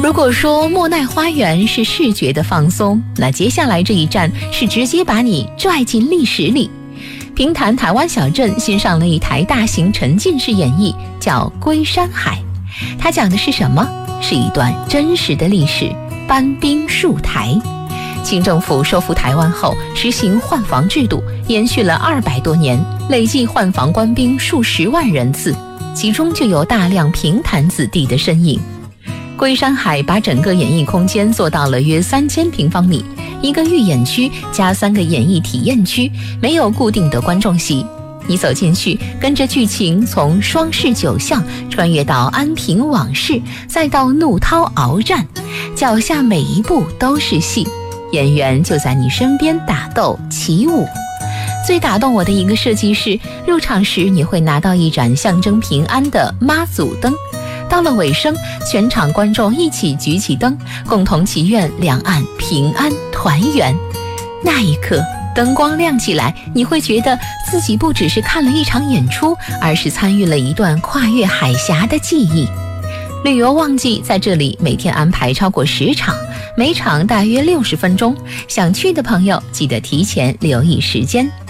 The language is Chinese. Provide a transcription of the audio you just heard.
如果说莫奈花园是视觉的放松，那接下来这一站是直接把你拽进历史里。平潭台湾小镇新上了一台大型沉浸式演绎，叫《龟山海》。它讲的是什么？是一段真实的历史，搬兵戍台。清政府收复台湾后，实行换防制度，延续了200多年，累计换防官兵数十万人次，其中就有大量平潭子弟的身影。龟山海把整个演艺空间做到了约3000平方米，一个预演区加3个演艺体验区，没有固定的观众席。你走进去，跟着剧情从双市九巷穿越到安平往事，再到怒涛鏖战，脚下每一步都是戏，演员就在你身边打斗起舞。最打动我的一个设计是，入场时你会拿到一盏象征平安的妈祖灯，到了尾声，全场观众一起举起灯，共同祈愿两岸平安团圆。那一刻灯光亮起来，你会觉得自己不只是看了一场演出，而是参与了一段跨越海峡的记忆。旅游旺季在这里每天安排超过10场，每场大约60分钟，想去的朋友记得提前留意时间。